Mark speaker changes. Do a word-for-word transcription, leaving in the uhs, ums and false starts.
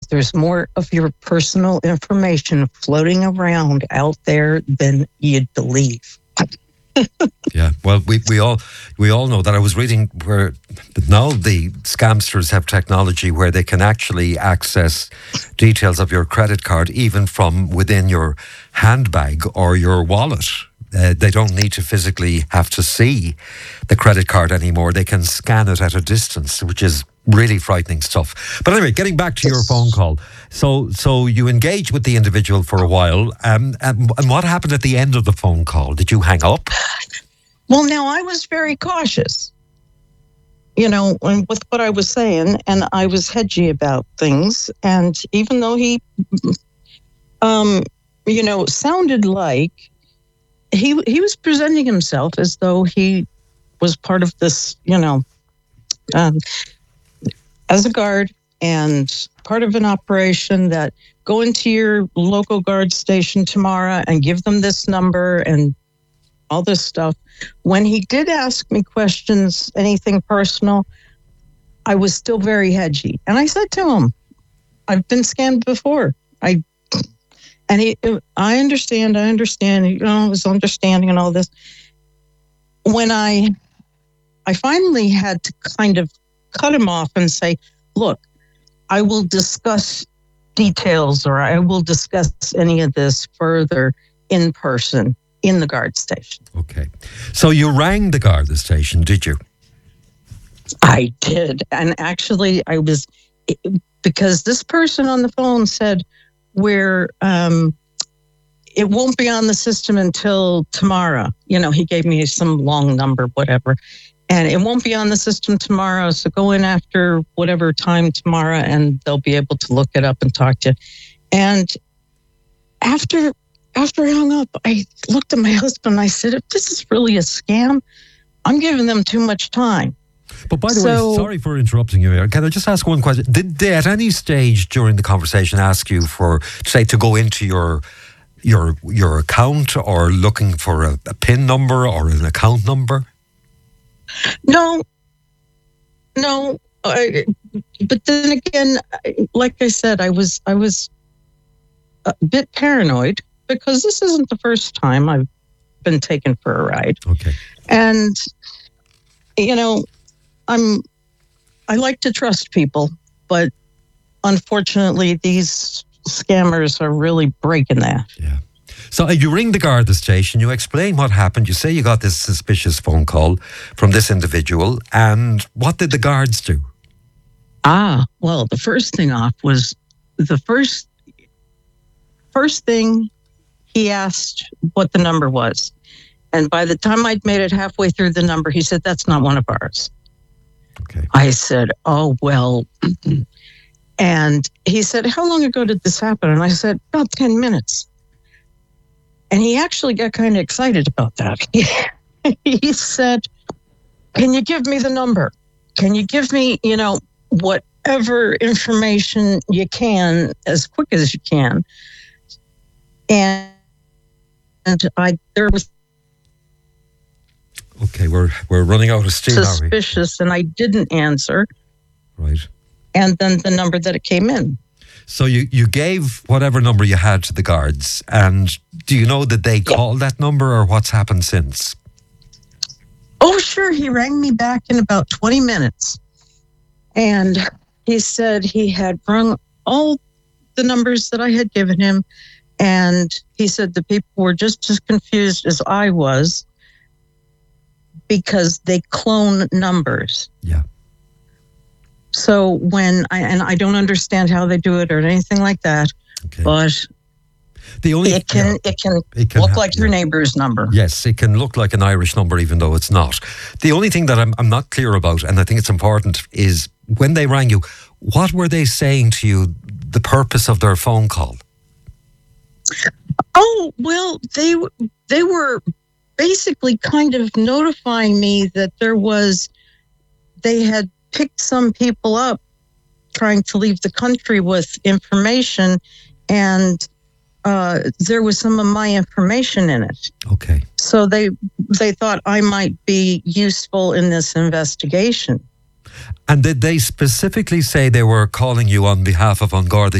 Speaker 1: there's more of your personal information floating around out there than you'd believe.
Speaker 2: Yeah, well, we, we all we all know that. I was reading where now the scamsters have technology where they can actually access details of your credit card even from within your handbag or your wallet. Uh, they don't need to physically have to see the credit card anymore. They can scan it at a distance, which is really frightening stuff. But anyway, getting back to your phone call. So so you engaged with the individual for a while. Um, and, and what happened at the end of the phone call? Did you hang up?
Speaker 1: Well, now I was very cautious, you know, with what I was saying, and I was hedgy about things. And even though he, um, you know, sounded like he he was presenting himself as though he was part of this, you know, um, as a guard and part of an operation that go into your local guard station tomorrow and give them this number and all this stuff. When he did ask me questions, anything personal, I was still very hedgy. And I said to him, I've been scammed before. I and he, I understand, I understand, you know, his understanding and all this. When I, I finally had to kind of cut him off and say, look, I will discuss details or I will discuss any of this further in person in the guard station.
Speaker 2: Okay. So you rang the guard station, did you?
Speaker 1: I did. And actually I was, because this person on the phone said, where um, it won't be on the system until tomorrow. You know, he gave me some long number, whatever. And it won't be on the system tomorrow, so go in after whatever time tomorrow and they'll be able to look it up and talk to you. And after after I hung up, I looked at my husband and I said, if this is really a scam, I'm giving them too much time.
Speaker 2: But by the
Speaker 1: so,
Speaker 2: way, sorry for interrupting you here. Can I just ask one question? Did they at any stage during the conversation ask you for, say, to go into your your your account or looking for a, a PIN number or an account number?
Speaker 1: No, no. I, but then again, like I said, I was I was a bit paranoid because this isn't the first time I've been taken for a ride.
Speaker 2: Okay.
Speaker 1: And you know, I'm I like to trust people, but unfortunately, these scammers are really breaking that.
Speaker 2: Yeah. So uh, you ring the guard station, you explain what happened, you say you got this suspicious phone call from this individual, and what did the guards do?
Speaker 1: Ah, well, the first thing off was the first first thing he asked what the number was. And by the time I'd made it halfway through the number, he said, that's not one of ours.
Speaker 2: Okay.
Speaker 1: I said, oh, well. And he said, how long ago did this happen? And I said, about ten minutes. And he actually got kind of excited about that. He said, can you give me the number? Can you give me, you know, whatever information you can as quick as you can? And, and I, there was
Speaker 2: Okay, we're we're running out of steam.
Speaker 1: Suspicious, and I didn't answer.
Speaker 2: Right.
Speaker 1: And then the number that it came in.
Speaker 2: So you, you gave whatever number you had to the guards, and do you know that they
Speaker 1: yeah.
Speaker 2: called that number or what's happened since?
Speaker 1: Oh, sure. He rang me back in about twenty minutes. And he said he had rung all the numbers that I had given him. And he said the people were just as confused as I was because they clone numbers.
Speaker 2: Yeah.
Speaker 1: So when I, and I don't understand how they do it or anything like that,
Speaker 2: okay.
Speaker 1: but
Speaker 2: the only,
Speaker 1: it can
Speaker 2: yeah,
Speaker 1: it can,
Speaker 2: it can
Speaker 1: look
Speaker 2: ha-
Speaker 1: like
Speaker 2: yeah.
Speaker 1: your neighbor's number.
Speaker 2: Yes, it can look like an Irish number even though it's not. The only thing that I'm, I'm not clear about, and I think it's important, is when they rang you, what were they saying to you, the purpose of their phone call?
Speaker 1: Oh, well, they they were basically kind of notifying me that there was, they had picked some people up trying to leave the country with information, and uh, there was some of my information in it.
Speaker 2: Okay.
Speaker 1: So they they thought I might be useful in this investigation.
Speaker 2: And did they specifically say they were calling you on behalf of An Garda